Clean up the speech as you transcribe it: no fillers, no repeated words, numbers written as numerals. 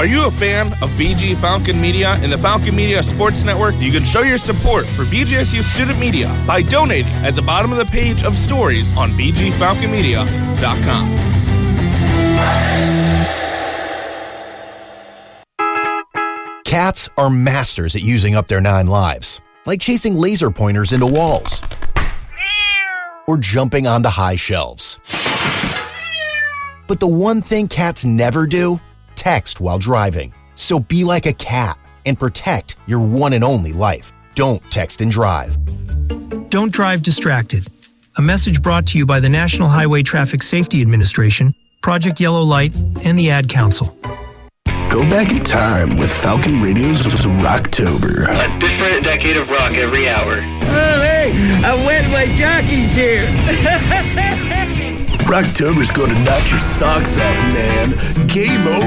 Are you a fan of BG Falcon Media and the Falcon Media Sports Network? You can show your support for BGSU Student Media by donating at the bottom of the page of stories on bgfalconmedia.com. Cats are masters at using up their 9 lives, like chasing laser pointers into walls or jumping onto high shelves. But the one thing cats never do? Text while driving. So be like a cat and protect your one and only life. Don't text and drive. Don't drive distracted. A message brought to you by the National Highway Traffic Safety Administration, Project Yellow Light, and the Ad Council. Go back in time with Falcon Radio's Rocktober. A different decade of rock every hour. Oh, hey, I wet my jockey's here. Rocktober's gonna knock your socks off, man. Game over.